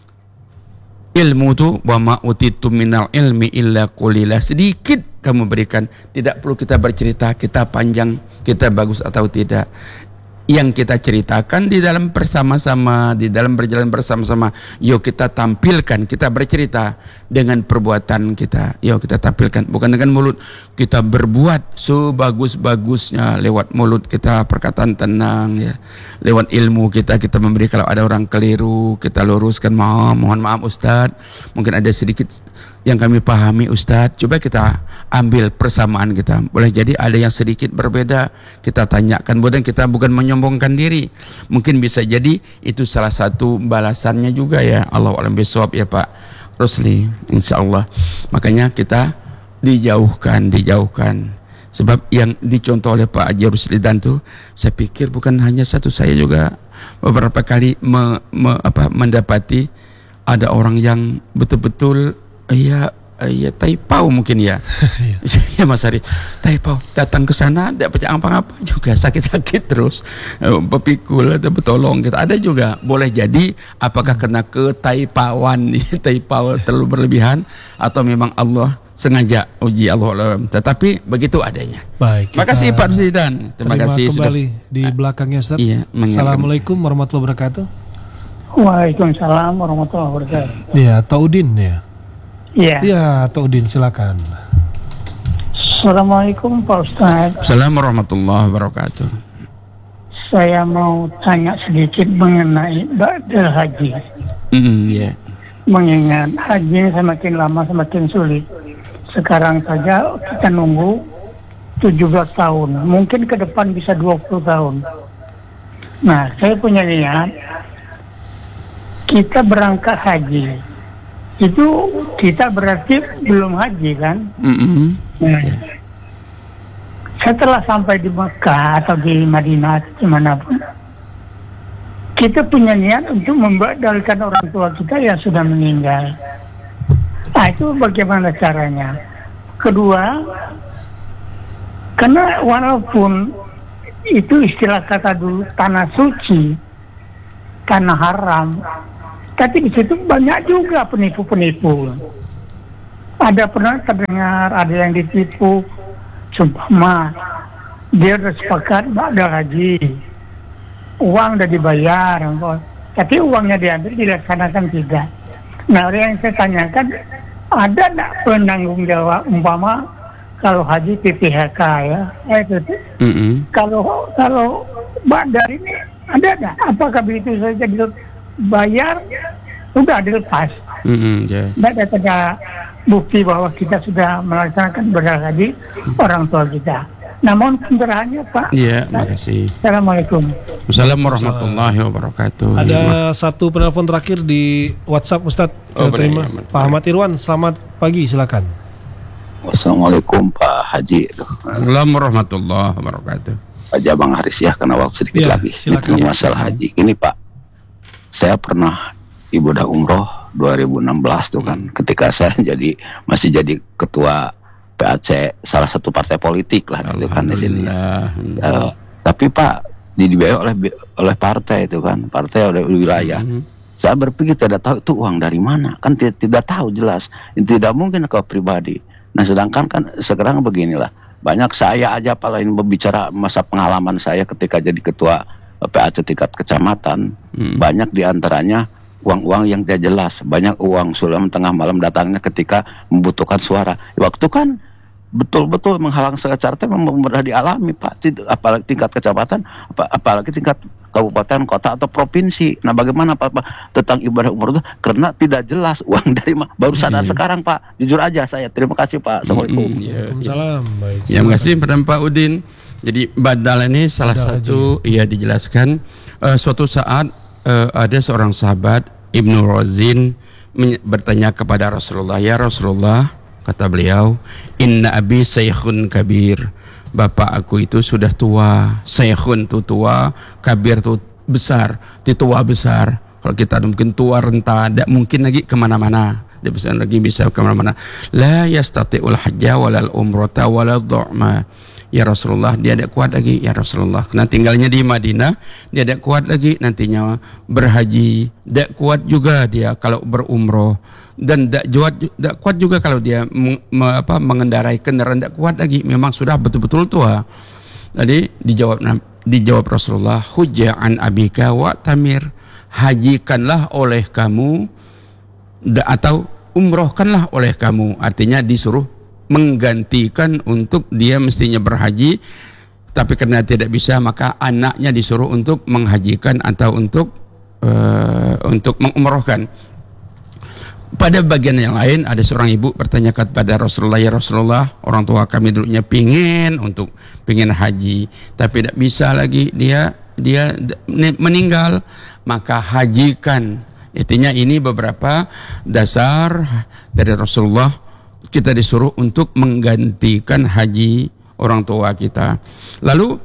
ilmu itu, wa ma utitum minal ilmi illa qalila, sedikit kamu berikan. Tidak perlu kita bercerita kita panjang, kita bagus atau tidak. Yang kita ceritakan di dalam bersama-sama, di dalam berjalan bersama-sama, yuk kita tampilkan, kita bercerita dengan perbuatan kita, yuk kita tampilkan, bukan dengan mulut. Kita berbuat sebagus-bagusnya lewat mulut kita, perkataan tenang ya, lewat ilmu kita, kita memberi. Kalau ada orang keliru, kita luruskan, mohon, mohon maaf Ustaz, mungkin ada sedikit yang kami pahami Ustaz, coba kita ambil persamaan kita. Boleh jadi ada yang sedikit berbeda, kita tanyakan. Bukan kita bukan menyombongkan diri, mungkin bisa jadi itu salah satu balasannya juga ya. Allah alam bisawab ya Pak Rusli, insyaallah. Makanya kita dijauhkan, dijauhkan. Sebab yang dicontoh oleh Pak Haji Rusli dan tuh, saya pikir bukan hanya satu, saya juga beberapa kali me, me, apa, mendapati ada orang yang betul-betul ya, ya taipau mungkin ya. Ya Mas Ari, taipau, datang ke sana tidak percaya apa-apa juga, sakit-sakit terus, pepikul atau betolong kita ada juga. Boleh jadi apakah kena ketaipauan, taipau terlalu berlebihan, atau memang Allah sengaja uji, Allah. Tetapi begitu adanya. Baik. Terima kasih Pak Presiden. Terima, terima kasih kembali sudah di belakangnya Ustaz. Iya, Assalamualaikum warahmatullahi wabarakatuh. Waalaikumsalam warahmatullahi wabarakatuh. Ya, Taudin ya. Iya. Iya, Taudin silakan. Assalamualaikum Pak Ustaz. Assalamualaikum warahmatullahi wabarakatuh. Saya mau tanya sedikit mengenai ba'dal haji. Hmm, ya. Yeah. Mengingat haji semakin lama semakin sulit. Sekarang saja kita nunggu tujuh belas tahun. Mungkin ke depan bisa dua puluh tahun. Nah, saya punya niat kita berangkat haji. Itu kita berarti belum haji kan? Mm-hmm. Nah, okay. Setelah sampai di Mekah atau di Madinah dimanapun, kita punya niat untuk membadalkan orang tua kita yang sudah meninggal. Nah, itu bagaimana caranya? Kedua, karena walaupun itu istilah kata dulu tanah suci, tanah haram. Tapi di situ banyak juga penipu-penipu. Ada pernah terdengar ada yang ditipu, sumpah dia udah sepakat ada haji, uang udah dibayar, tapi uangnya diambil dilaksanakan tidak. Nah, yang saya tanyakan, ada nggak penanggung jawab umpama kalau haji P P H K ya, eh, itu, mm-hmm. kalau kalau bandar ini ada nggak? Apakah begitu saja dibayar udah dilepas? Mm-hmm, yeah. Tidak ada bukti bahwa kita sudah melaksanakan ibadah haji orang tua kita. Namun pencerahannya Pak. Iya, makasih. Assalamualaikum. Assalamualaikum warahmatullahi wabarakatuh. Ada satu penelpon terakhir di WhatsApp Ustadz. Kita Oh, terima. benar, Pak Ahmad Irwan, selamat pagi, silakan. Wassalamualaikum Pak Haji. Assalamualaikum warahmatullahi wabarakatuh. Aja Bang Haris ya, karena waktu sedikit Ya, lagi. silakan. Ini masalah haji. Ini Pak, saya pernah ibadah umroh dua ribu enam belas tuh kan, ketika saya jadi masih jadi ketua P A C salah satu partai politik lah itu kan di sini. Uh, tapi Pak dibiayai oleh oleh partai itu kan, partai oleh wilayah. Mm-hmm. Saya berpikir tidak tahu itu uang dari mana, kan tidak, tidak tahu jelas. Itu tidak mungkin ke pribadi. Nah sedangkan kan sekarang beginilah, banyak saya aja apalagi berbicara masa pengalaman saya ketika jadi ketua P A C tingkat kecamatan, mm-hmm. banyak diantaranya uang-uang yang tidak jelas, banyak uang sulam tengah malam datangnya ketika membutuhkan suara. Waktu kan betul-betul menghalang secara memang mudah dialami Pak, apalagi tingkat kecamatan, apalagi tingkat kabupaten, kota atau provinsi. Nah bagaimana Pak, Pak tentang ibadah umroh itu karena tidak jelas uang dari mana, baru sadar hmm. sekarang Pak, jujur aja saya. Terima kasih Pak. Assalamualaikum. Hmm, ya, Waalaikumsalam. Baik. Ya, terima kasih kepada Pak Udin. Jadi badal ini salah badal satu aja. Ia dijelaskan uh, suatu saat uh, ada seorang sahabat Ibnu Razin bertanya kepada Rasulullah, ya Rasulullah, kata beliau, inna abi saykhun kabir, bapak aku itu sudah tua. Saykhun itu tua, kabir itu besar, itu tua besar. Kalau kita mungkin tua renta, tidak mungkin lagi kemana-mana, tidak bisa lagi bisa kemana-mana. La yastati'ul hajja walal umrata walal du'ma. Ya Rasulullah, dia tidak kuat lagi ya Rasulullah. Karena tinggalnya di Madinah, dia tidak kuat lagi nantinya berhaji, tidak kuat juga dia kalau berumroh, dan tidak kuat, tidak kuat juga kalau dia meng, me, apa, mengendarai kendaraan, tidak kuat lagi. Memang sudah betul-betul tua. Jadi dijawab dijawab Rasulullah, hujja an abika wa tamir, hajikanlah oleh kamu atau umrohkanlah oleh kamu. Artinya disuruh menggantikan untuk dia mestinya berhaji, tapi karena tidak bisa maka anaknya disuruh untuk menghajikan atau untuk uh, untuk mengumrohkan. Pada bagian yang lain ada seorang ibu bertanya kepada Rasulullah, ya Rasulullah, orang tua kami dulunya pingin untuk pingin haji tapi tidak bisa lagi, dia dia meninggal, maka hajikan. Intinya ini beberapa dasar dari Rasulullah, kita disuruh untuk menggantikan haji orang tua kita. Lalu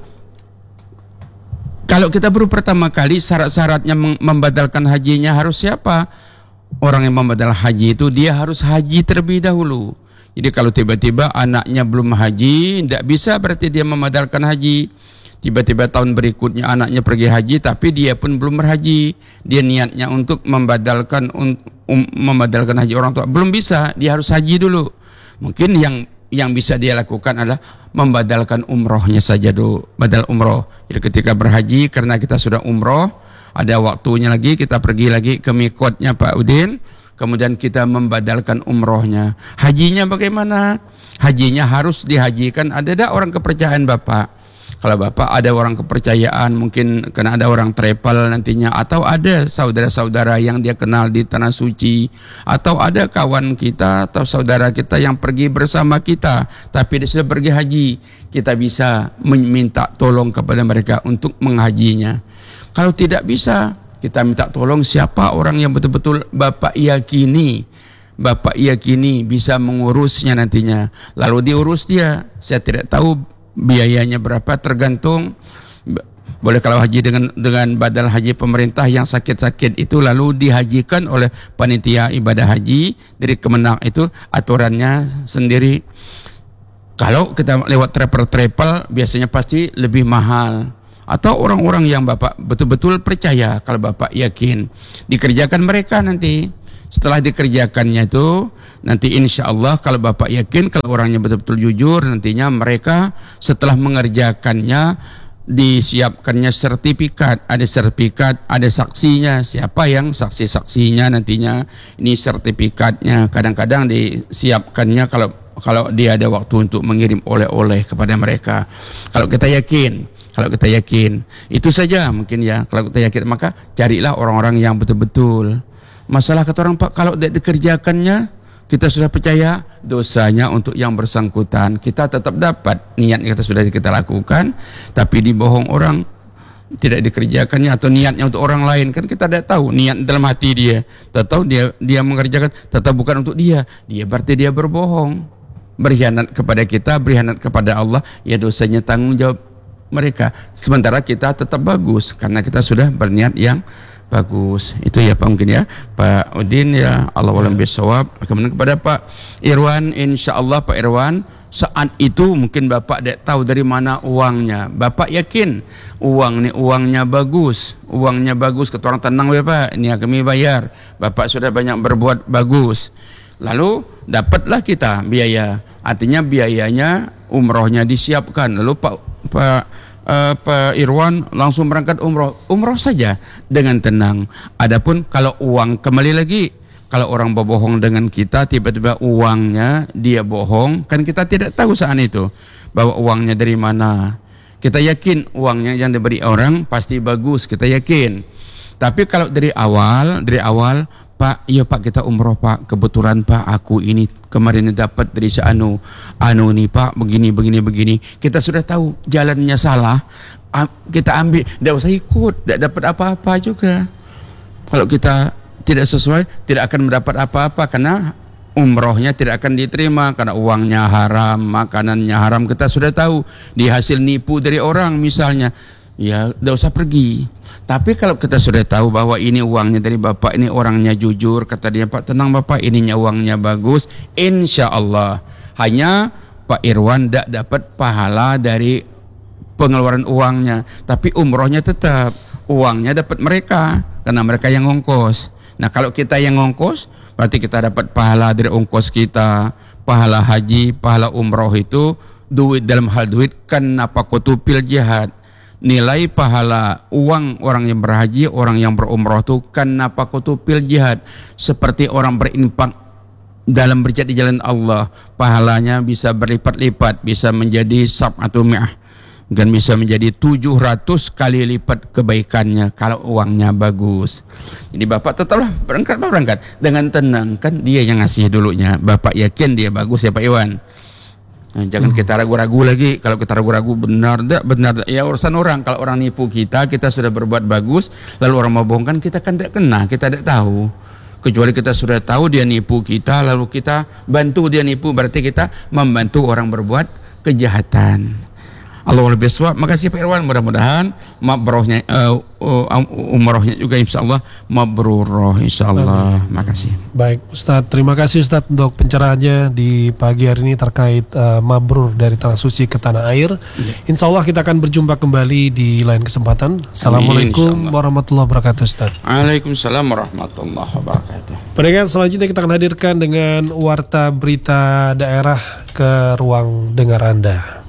kalau kita baru pertama kali, syarat-syaratnya membadalkan hajinya harus siapa? Orang yang membadal haji itu dia harus haji terlebih dahulu. Jadi kalau tiba-tiba anaknya belum haji, tidak bisa berarti dia membadalkan haji. Tiba-tiba tahun berikutnya anaknya pergi haji tapi dia pun belum berhaji, dia niatnya untuk membadalkan um, membadalkan haji orang tua, belum bisa, dia harus haji dulu. Mungkin yang yang bisa dia lakukan adalah membadalkan umrohnya saja dulu, badal umroh. Jadi ketika berhaji, karena kita sudah umroh, ada waktunya lagi, kita pergi lagi ke mikotnya Pak Udin, kemudian kita membadalkan umrohnya. Hajinya bagaimana? Hajinya harus dihajikan, ada tak orang kepercayaan Bapak? Kalau Bapak ada orang kepercayaan, mungkin karena ada orang travel nantinya, atau ada saudara-saudara yang dia kenal di Tanah Suci, atau ada kawan kita atau saudara kita yang pergi bersama kita tapi dia sudah pergi haji, kita bisa meminta tolong kepada mereka untuk menghajinya. Kalau tidak bisa, kita minta tolong siapa orang yang betul-betul Bapak yakini, Bapak yakini bisa mengurusnya nantinya, lalu diurus dia. Saya tidak tahu biayanya berapa, tergantung. Boleh kalau haji dengan dengan badal haji pemerintah yang sakit-sakit itu lalu dihajikan oleh panitia ibadah haji dari Kemenang, itu aturannya sendiri. Kalau kita lewat travel-travel biasanya pasti lebih mahal. Atau orang-orang yang Bapak betul-betul percaya, kalau Bapak yakin dikerjakan mereka nanti. Setelah dikerjakannya itu nanti insya Allah kalau Bapak yakin, kalau orangnya betul-betul jujur, nantinya mereka setelah mengerjakannya disiapkannya sertifikat, ada sertifikat, ada saksinya, siapa yang saksi-saksinya nantinya, ini sertifikatnya. Kadang-kadang disiapkannya kalau kalau dia ada waktu untuk mengirim oleh-oleh kepada mereka. Kalau kita yakin Kalau kita yakin, itu saja mungkin ya. Kalau kita yakin, maka carilah orang-orang yang betul-betul. Masalah kata orang, Pak, kalau tidak dikerjakannya, kita sudah percaya dosanya untuk yang bersangkutan. Kita tetap dapat, niat kita sudah kita lakukan, tapi dibohong orang, tidak dikerjakannya atau niatnya untuk orang lain, kan kita tidak tahu niat dalam hati dia. Tahu dia dia mengerjakan, tetap bukan untuk dia. Dia berarti dia berbohong, berkhianat kepada kita, berkhianat kepada Allah. Ya dosanya tanggung jawab mereka, sementara kita tetap bagus karena kita sudah berniat yang bagus. Itu ya Pak, mungkin ya Pak Udin ya, Allah alam bisawab. Kemudian kepada Pak Irwan, insya Allah Pak Irwan, saat itu mungkin Bapak tidak tahu dari mana uangnya. Bapak yakin uang ini uangnya bagus, uangnya bagus, kata orang tenang Bapak, ini kami bayar. Bapak sudah banyak berbuat bagus. Lalu dapatlah kita biaya, artinya biayanya umrohnya disiapkan. Lalu Pak Pak uh, Pak Irwan langsung berangkat umroh, umroh saja dengan tenang. Adapun kalau uang, kembali lagi, kalau orang berbohong dengan kita, tiba-tiba uangnya dia bohong, kan kita tidak tahu saat itu bahwa uangnya dari mana. Kita yakin uangnya yang diberi orang pasti bagus, kita yakin. Tapi kalau dari awal, dari awal, Pak, iya Pak kita umroh Pak, kebetulan Pak aku ini kemarin dapat dari si Anu, Anu nih Pak begini begini begini. Kita sudah tahu jalannya salah, kita ambil, tidak usah ikut, tidak dapat apa-apa juga. Kalau kita tidak sesuai, tidak akan mendapat apa-apa karena umrohnya tidak akan diterima karena uangnya haram, makanannya haram. Kita sudah tahu di hasil nipu dari orang misalnya, ya tidak usah pergi. Tapi kalau kita sudah tahu bahwa ini uangnya dari Bapak, ini orangnya jujur, kata dia, Pak tenang Bapak, ininya uangnya bagus, insya Allah hanya Pak Irwan tidak dapat pahala dari pengeluaran uangnya, tapi umrohnya tetap, uangnya dapat mereka karena mereka yang ngongkos. Nah kalau kita yang ngongkos, berarti kita dapat pahala dari ongkos kita, pahala haji, pahala umroh itu duit, dalam hal duit kan apa kutupil jihad. Nilai pahala uang orang yang berhaji, orang yang berumroh itu kan apa kutupil jihad, seperti orang berinfak dalam berjihad di jalan Allah, pahalanya bisa berlipat-lipat, bisa menjadi sab'atu mi'ah, dan bisa menjadi tujuh ratus kali lipat kebaikannya kalau uangnya bagus. Jadi Bapak tetaplah berangkat berangkat dengan tenang, kan dia yang ngasih dulunya, Bapak yakin dia bagus ya Pak Iwan. Nah, jangan kita ragu-ragu lagi. Kalau kita ragu-ragu benar tak, benar tak, ya urusan orang. Kalau orang nipu kita, kita sudah berbuat bagus, lalu orang mau bohongkan, kita kan tidak kena, kita tidak tahu. Kecuali kita sudah tahu dia nipu kita, lalu kita bantu dia nipu, berarti kita membantu orang berbuat kejahatan. Allah lebih suap. Makasih Pak Irwan, mudah-mudahan mabrohnya uh, uh, umrohnya juga insyaallah mabruroh insyaallah. Makasih. Baik Ustadz, terima kasih Ustadz untuk pencerahannya di pagi hari ini terkait uh, mabrur dari tanah suci ke tanah air. Insyaallah kita akan berjumpa kembali di lain kesempatan. Assalamualaikum warahmatullahi wabarakatuh Ustadz. Waalaikumsalam warahmatullahi wabarakatuh. Pendengar, selanjutnya kita akan hadirkan dengan warta berita daerah ke ruang dengar Anda.